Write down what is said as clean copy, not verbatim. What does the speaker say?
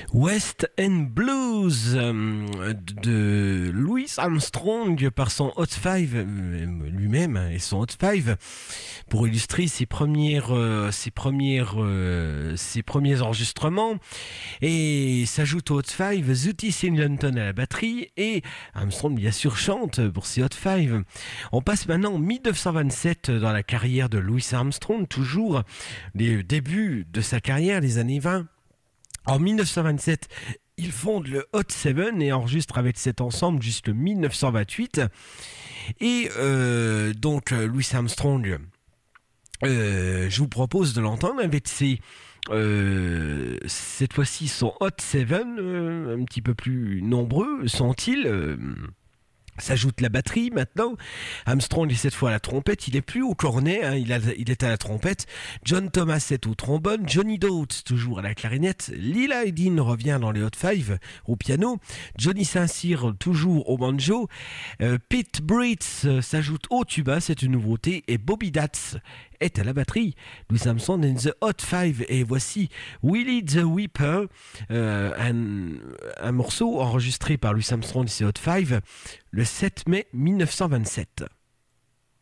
West End Blues de Louis Armstrong par son Hot Five lui-même et son Hot Five pour illustrer ses premiers enregistrements, et s'ajoute au Hot Five Zutty Singleton à la batterie, et Armstrong bien sûr chante pour ses Hot Five. On passe maintenant en 1927 dans la carrière de Louis Armstrong, toujours les débuts de sa carrière, les années 20. En 1927, il fonde le Hot Seven et enregistre avec cet ensemble jusqu'en 1928. Et donc Louis Armstrong, je vous propose de l'entendre avec cette fois-ci son Hot Seven, un petit peu plus nombreux sont-ils. S'ajoute la batterie maintenant. Armstrong est cette fois à la trompette. Il est plus au cornet, hein, il est à la trompette. John Thomas est au trombone. Johnny Dodds toujours à la clarinette. Lila Edin revient dans les Hot Five au piano. Johnny Saint-Cyr toujours au banjo. Pete Britz s'ajoute au tuba, c'est une nouveauté. Et Bobby Datz est à la batterie. Louis Armstrong in the Hot Five. Et voici Willie the Whipper, un morceau enregistré par Louis Armstrong et ses Hot Five le 7 mai 1927.